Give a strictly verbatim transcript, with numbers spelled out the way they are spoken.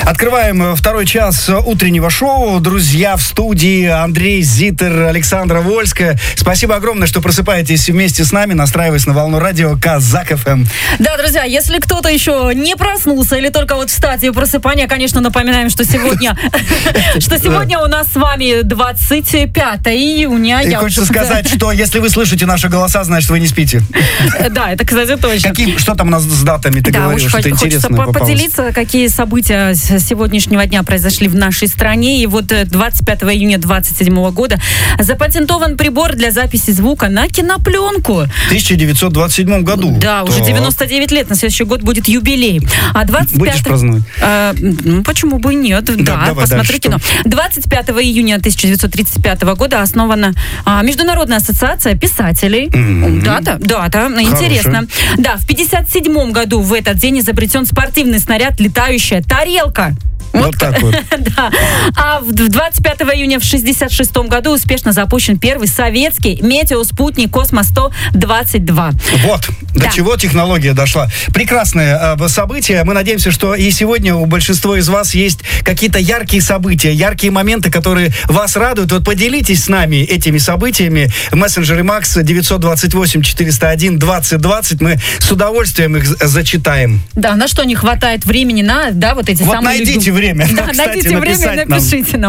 Открываем второй час утреннего шоу. Друзья, в студии Андрей Зитер, Александра Вольская. Спасибо огромное, что просыпаетесь вместе с нами, настраиваясь на волну радио Казак эф эм. Да, друзья, если кто-то еще не проснулся или только вот в стадии просыпания, конечно, напоминаем, что сегодня что сегодня у нас с вами двадцать пятое июня. И хочется сказать, что если вы слышите наши голоса, значит, вы не спите. Да, это, кстати, точно. Какие, что там у нас с датами? Ты да, говорил, что-то интересное попалось. Хочется поделиться, какие события с сегодняшнего дня произошли в нашей стране. И вот двадцать пятого июня двадцать седьмого года запатентован прибор для записи звука на кинопленку. В тысяча девятьсот двадцать седьмом году. Да, уже девяносто девять лет. На следующий год будет юбилей. А двадцать пятого... Будешь праздновать? А, ну, почему бы и нет? Да, да давай посмотри дальше, кино. двадцать пятого июня тысяча девятьсот тридцать пятого года основана а, Международная ассоциация писателей. Mm-hmm. Дата, дата, интересно. Да, в пятьдесят седьмом году в этот день изобретен спортивный снаряд «Летающая тарелка». Вот, вот так вот. Да. А в двадцать пятого июня в шестьдесят шестом году успешно запущен первый советский метеоспутник «Космос сто двадцать два». Вот, да. До чего технология дошла. Прекрасное э, событие. Мы надеемся, что и сегодня у большинства из вас есть какие-то яркие события, яркие моменты, которые вас радуют. Вот поделитесь с нами этими событиями. В мессенджере Макс девятьсот двадцать восемь четыреста один двадцать двадцать. Мы с удовольствием их зачитаем. Да, на что не хватает времени на, да, вот эти вот самые... найдите время. Да, кстати, найдите время и напишите нам.